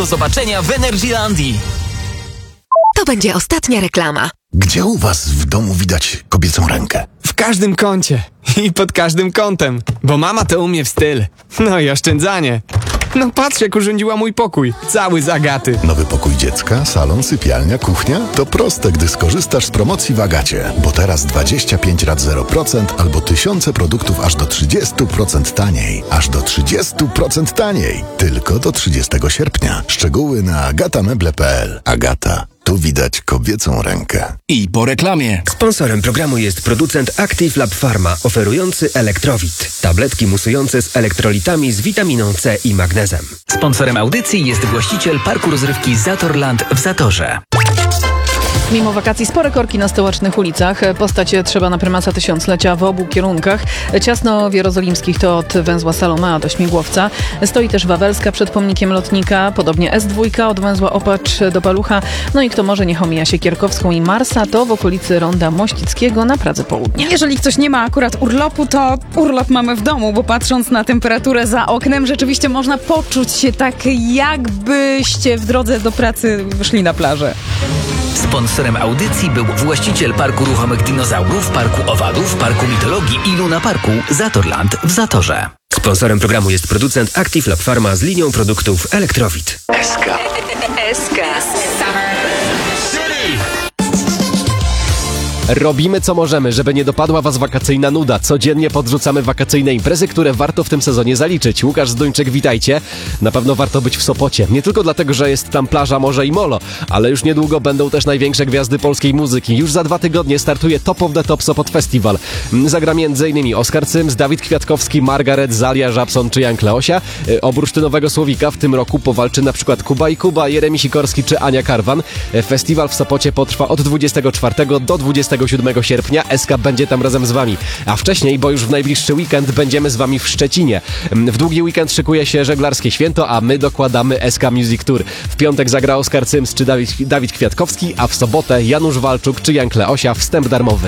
Do zobaczenia w Energylandii. To będzie ostatnia reklama. Gdzie u was w domu widać kobiecą rękę? W każdym kącie i pod każdym kątem, bo mama to umie w styl. No i oszczędzanie. No patrz, jak urządziła mój pokój, cały z Agaty. Nowy pokój dziecka, salon, sypialnia, kuchnia? To proste, gdy skorzystasz z promocji w Agacie. Bo teraz 25 rat 0% albo tysiące produktów aż do 30% taniej. Aż do 30% taniej. Tylko do 30 sierpnia. Szczegóły na agatameble.pl. Agata. Tu widać kobiecą rękę. I po reklamie. Sponsorem programu jest producent Active Lab Pharma, oferujący Elektrowit. Tabletki musujące z elektrolitami z witaminą C i magnezem. Sponsorem audycji jest właściciel parku rozrywki Zatorland w Zatorze. Mimo wakacji spore korki na stołecznych ulicach. Postać trzeba na prymasa tysiąclecia w obu kierunkach. Ciasno w Jerozolimskich to od węzła Salomea do Śmigłowca. Stoi też Wawelska przed pomnikiem lotnika, podobnie S2 od węzła Opacz do Palucha. No i kto może, niech omija się Kierkowską i Marsa, to w okolicy Ronda Mościckiego na Pradze Południe. Jeżeli ktoś nie ma akurat urlopu, to urlop mamy w domu, bo patrząc na temperaturę za oknem, rzeczywiście można poczuć się tak, jakbyście w drodze do pracy wyszli na plażę. Sponsorem audycji był właściciel Parku Ruchomych Dinozaurów, Parku Owadów, Parku Mitologii i Luna Parku Zatorland w Zatorze. Sponsorem programu jest producent Active Lab Pharma z linią produktów Elektrowit. SK. Robimy co możemy, żeby nie dopadła was wakacyjna nuda. Codziennie podrzucamy wakacyjne imprezy, które warto w tym sezonie zaliczyć. Łukasz Zduńczyk, witajcie. Na pewno warto być w Sopocie. Nie tylko dlatego, że jest tam plaża, morze i molo, ale już niedługo będą też największe gwiazdy polskiej muzyki. Już za 2 tygodnie startuje Top of the Top Sopot Festival. Zagra m.in. Oskar Cyms, Dawid Kwiatkowski, Margaret, Zalia, Żabson czy Jan Kleosia. O bursztynowego Słowika w tym roku powalczy na przykład Kuba i Kuba, Jeremi Sikorski czy Ania Karwan. Festiwal w Sopocie potrwa od 24 do 27 sierpnia. SK będzie tam razem z wami. A wcześniej, bo już w najbliższy weekend będziemy z wami w Szczecinie. W długi weekend szykuje się żeglarskie święto, a my dokładamy SK Music Tour. W piątek zagra Oskar Cyms czy Dawid Kwiatkowski, a w sobotę Janusz Walczuk czy Jan Kleosia. Wstęp darmowy.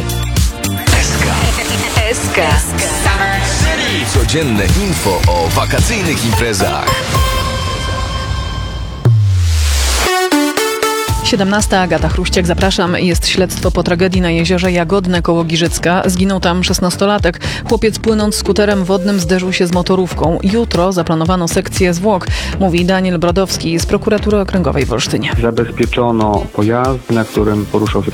SK. Codzienne info o wakacyjnych imprezach. 17. Agata Chruściak, zapraszam. Jest śledztwo po tragedii na jeziorze Jagodne koło Giżycka. Zginął tam 16-latek. Chłopiec płynąc skuterem wodnym zderzył się z motorówką. Jutro zaplanowano sekcję zwłok, mówi Daniel Brodowski z Prokuratury Okręgowej w Olsztynie. Zabezpieczono pojazd, na którym poruszał się